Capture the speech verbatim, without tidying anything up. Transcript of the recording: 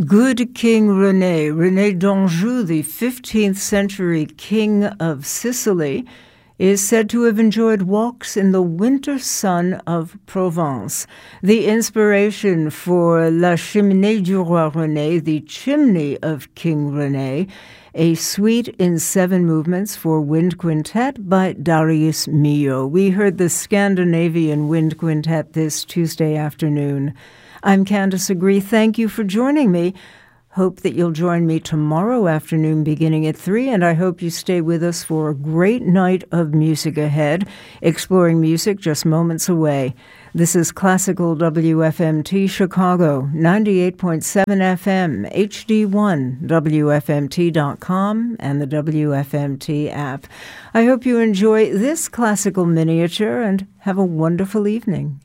Good King René, René d'Anjou, the fifteenth century king of Sicily, is said to have enjoyed walks in the winter sun of Provence. The inspiration for La Cheminée du Roi René, the chimney of King René, a suite in seven movements for wind quintet by Darius Milhaud. We heard the Scandinavian Wind Quintet this Tuesday afternoon. I'm Candace Agree. Thank you for joining me. Hope that you'll join me tomorrow afternoon beginning at three, and I hope you stay with us for a great night of music ahead, exploring music just moments away. This is Classical W F M T Chicago, ninety-eight point seven F M, H D one, W F M T dot com, and the W F M T app. I hope you enjoy this classical miniature and have a wonderful evening.